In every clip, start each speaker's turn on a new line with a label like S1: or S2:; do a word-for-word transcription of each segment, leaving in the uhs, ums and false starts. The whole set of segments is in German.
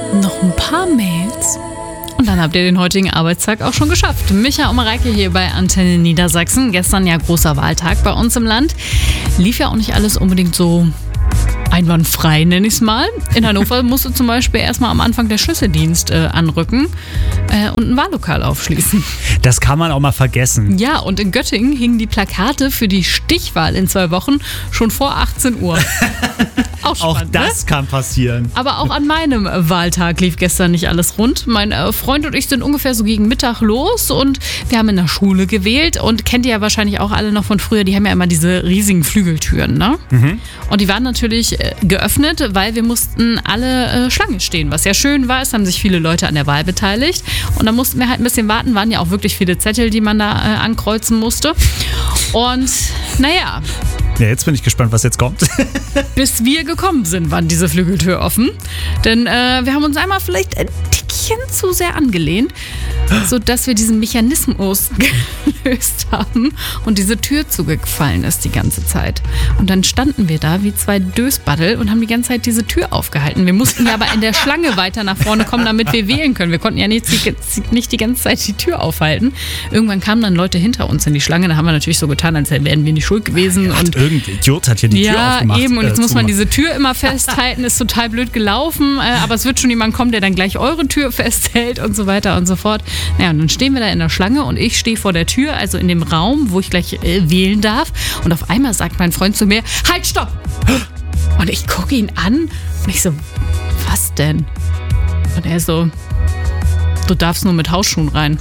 S1: Noch ein paar Mails. Und dann habt ihr den heutigen Arbeitstag auch schon geschafft. Micha und Mareike hier bei Antenne Niedersachsen. Gestern ja großer Wahltag bei uns im Land. Lief ja auch nicht alles unbedingt so einwandfrei, nenne ich es mal. In Hannover musste zum Beispiel erstmal am Anfang der Schlüsseldienst äh, anrücken äh, und ein Wahllokal aufschließen.
S2: Das kann man auch mal vergessen.
S1: Ja, und in Göttingen hingen die Plakate für die Stichwahl in zwei Wochen schon vor achtzehn Uhr. Auch spannend,
S2: auch das ne? kann passieren.
S1: Aber auch an meinem Wahltag lief gestern nicht alles rund. Mein äh, Freund und ich sind ungefähr so gegen Mittag los und wir haben in der Schule gewählt und kennt ihr ja wahrscheinlich auch alle noch von früher, die haben ja immer diese riesigen Flügeltüren, ne? Mhm. Und die waren natürlich äh, geöffnet, weil wir mussten alle äh, Schlange stehen, was ja schön war. Es haben sich viele Leute an der Wahl beteiligt und da mussten wir halt ein bisschen warten, waren ja auch wirklich viele Zettel, die man da äh, ankreuzen musste. Und naja...
S2: Ja, jetzt bin ich gespannt, was jetzt kommt.
S1: Bis wir gekommen sind, waren diese Flügeltür offen. Denn äh, wir haben uns einmal vielleicht ein Tickchen zu sehr angelehnt, sodass wir diesen Mechanismus gelöst haben und diese Tür zugefallen ist die ganze Zeit. Und dann standen wir da wie zwei Dösbaddel und haben die ganze Zeit diese Tür aufgehalten. Wir mussten ja aber in der Schlange weiter nach vorne kommen, damit wir wählen können. Wir konnten ja nicht, nicht die ganze Zeit die Tür aufhalten. Irgendwann kamen dann Leute hinter uns in die Schlange. Da haben wir natürlich so getan, als wären wir nicht schuld gewesen.
S2: Ja,
S1: und
S2: irgendein Idiot hat hier die
S1: ja,
S2: Tür aufgemacht.
S1: Ja, eben. Und jetzt
S2: äh,
S1: muss man
S2: zugemacht.
S1: diese Tür immer festhalten. Ist total blöd gelaufen. Äh, aber es wird schon jemand kommen, der dann gleich eure Tür festhält und so weiter und so fort. Naja, und dann stehen wir da in der Schlange und ich stehe vor der Tür, also in dem Raum, wo ich gleich äh, wählen darf. Und auf einmal sagt mein Freund zu mir, halt, stopp! Und ich gucke ihn an und ich so, was denn? Und er so, du darfst nur mit Hausschuhen rein.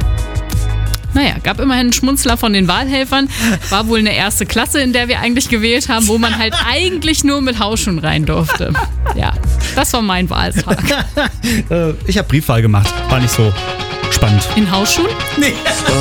S1: Naja, gab immerhin einen Schmunzler von den Wahlhelfern. War wohl eine erste Klasse, in der wir eigentlich gewählt haben, wo man halt eigentlich nur mit Hausschuhen rein durfte. Ja, das war mein Wahltag.
S2: Ich habe Briefwahl gemacht. War nicht so spannend.
S1: In Hausschuhen?
S2: Nee.